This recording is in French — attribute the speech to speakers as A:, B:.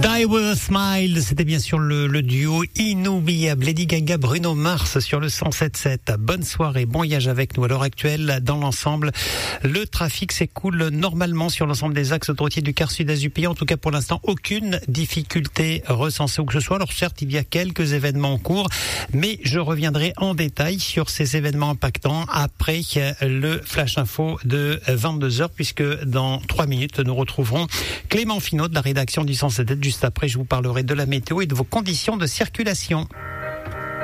A: Die With a Smile, c'était bien sûr le duo inoubliable Lady Gaga, Bruno Mars sur le 107.7. Bonne soirée, bon voyage avec nous. À l'heure actuelle, dans l'ensemble, le trafic s'écoule normalement sur l'ensemble des axes autoroutiers du quart sud-est du pays. En tout cas, pour l'instant, aucune difficulté recensée ou que ce soit. Alors certes, il y a quelques événements en cours, mais je reviendrai en détail sur ces événements impactants après le Flash Info de 22h, puisque dans 3 minutes, nous retrouverons Clément Finot de la rédaction du 107.7. Juste après, je vous parlerai de la météo et de vos conditions de circulation.